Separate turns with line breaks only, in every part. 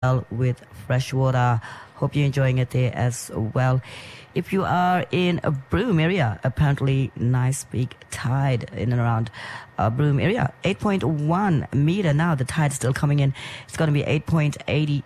well with fresh water. Hope you're enjoying it there as well. If you are in a Broome area, apparently nice big tide in and around Broome area. 8.1 meter now. The tide is still coming in. It's going to be 8.8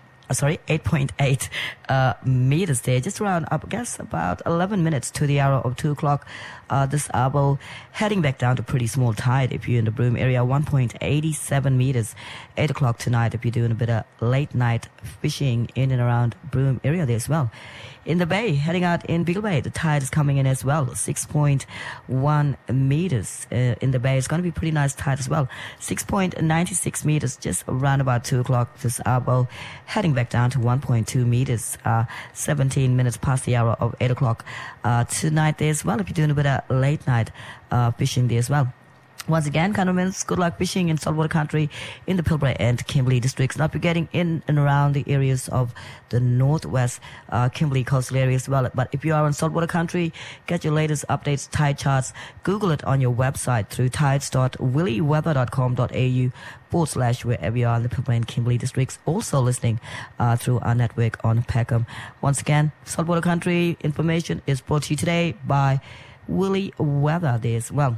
meters there, just around, I guess, about 11 minutes to the hour of 2 o'clock. This hour heading back down to pretty small tide if you're in the Broome area, 1.87 meters, 8 o'clock tonight if you're doing a bit of late night fishing in and around Broome area there as well. In the bay, heading out in Beagle Bay, the tide is coming in as well, 6.1 meters in the bay. It's going to be pretty nice tide as well, 6.96 meters, just around about 2 o'clock this hour, heading back down to 1.2 meters, 17 minutes past the hour of 8 o'clock tonight there as well, if you're doing a bit of late night fishing there as well. Once again, Cantonments, good luck fishing in saltwater country in the Pilbara and Kimberley districts. Not be getting in and around the areas of the northwest Kimberley coastal area as well. But if you are in saltwater country, get your latest updates, tide charts. Google it on your website through tides.willyweather.com.au/wherever you are in the Pilbara and Kimberley districts. Also listening through our network on Peckham. Once again, saltwater country information is brought to you today by Willy Weather there as well.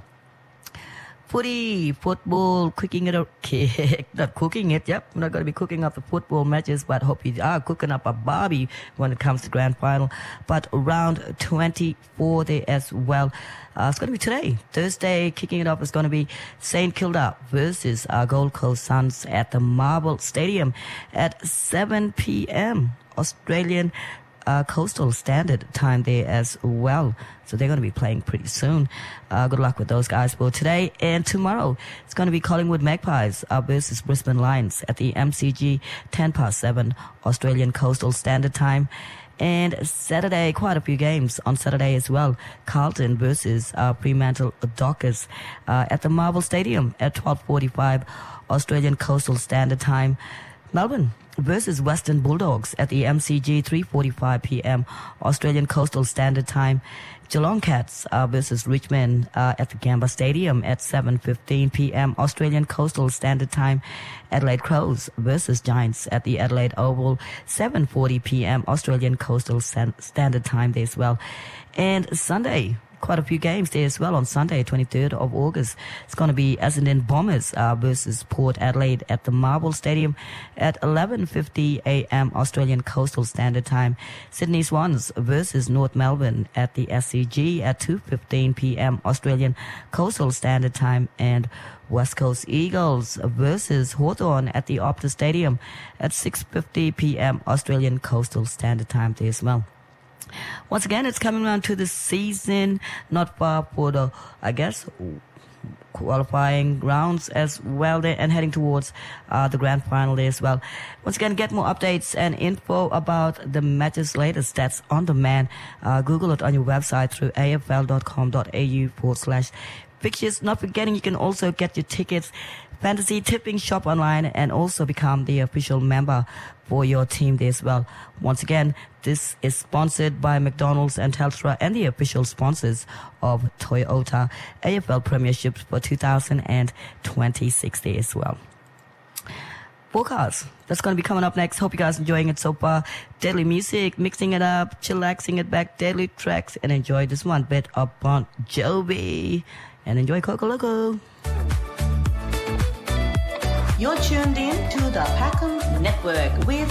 Footy, football, cooking it up, not cooking it, yep. We're not going to be cooking up the football matches, but hope you are cooking up a barbie when it comes to grand final. But round 24 there as well. It's going to be today, Thursday. Kicking it off is going to be St Kilda versus Gold Coast Suns at the Marble Stadium at 7 p.m. Australian Coastal Standard Time there as well. So they're going to be playing pretty soon. Good luck with those guys for today. And tomorrow, it's going to be Collingwood Magpies versus Brisbane Lions at the MCG 7 Australian Coastal Standard Time. And Saturday, quite a few games on Saturday as well. Carlton versus Fremantle Dockers at the Marvel Stadium at 12:45 Australian Coastal Standard Time. Melbourne versus Western Bulldogs at the MCG 3:45 p.m. Australian Coastal Standard Time. Geelong Cats versus Richmond at the Gamba Stadium at 7:15 p.m. Australian Coastal Standard Time. Adelaide Crows versus Giants at the Adelaide Oval, 7:40 p.m. Australian Coastal Standard Time there as well. And Sunday, quite a few games there as well on Sunday, 23rd of August. It's going to be Essendon Bombers versus Port Adelaide at the Marble Stadium at 11:50 a.m. Australian Coastal Standard Time. Sydney Swans versus North Melbourne at the SCG at 2:15 p.m. Australian Coastal Standard Time. And West Coast Eagles versus Hawthorn at the Optus Stadium at 6:50 p.m. Australian Coastal Standard Time there as well. Once again, it's coming around to the season, not far for the, I guess, qualifying rounds as well there, and heading towards the grand final there as well. Once again, get more updates and info about the matches latest stats on demand. Google it on your website through afl.com.au/fixtures. Not forgetting, you can also get your tickets, fantasy tipping shop online, and also become the official member for your team there as well. Once again, this is sponsored by McDonald's and Telstra and the official sponsors of Toyota AFL Premierships for 2026 there as well. Forecast, that's going to be coming up next. Hope you guys enjoying it so far. Deadly music, mixing it up, chillaxing it back, deadly tracks, and enjoy this one bit of Bon Jovi. And enjoy Coco Loco.
You're tuned in to the Peckham Network with